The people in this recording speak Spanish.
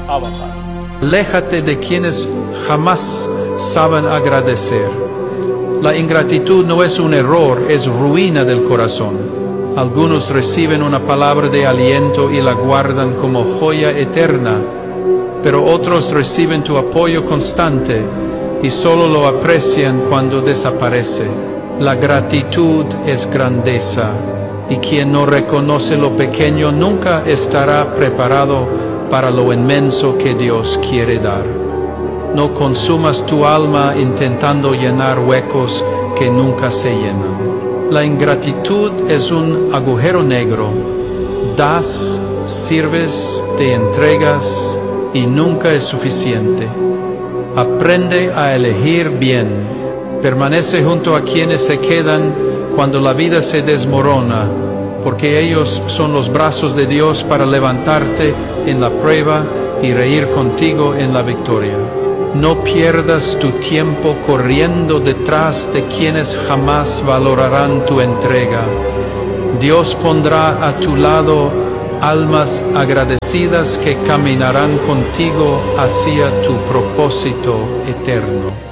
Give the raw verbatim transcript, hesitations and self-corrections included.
Abba, Padre. Aléjate de quienes jamás saben agradecer. La ingratitud no es un error, es ruina del corazón. Algunos reciben una palabra de aliento y la guardan como joya eterna, pero otros reciben tu apoyo constante y solo lo aprecian cuando desaparece. La gratitud es grandeza, y quien no reconoce lo pequeño nunca estará preparado para lo inmenso que Dios quiere dar. No consumas tu alma intentando llenar huecos que nunca se llenan. La ingratitud es un agujero negro. Das, sirves, te entregas y nunca es suficiente. Aprende a elegir bien. Permanece junto a quienes se quedan cuando la vida se desmorona, porque ellos son los brazos de Dios para levantarte en la prueba y reír contigo en la victoria. No pierdas tu tiempo corriendo detrás de quienes jamás valorarán tu entrega. Dios pondrá a tu lado almas agradecidas que caminarán contigo hacia tu propósito eterno.